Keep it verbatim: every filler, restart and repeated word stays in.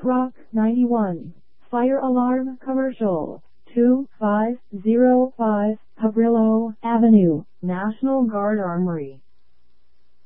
Rock ninety-one. Fire alarm commercial. two five zero five Cabrillo Avenue, National Guard Armory.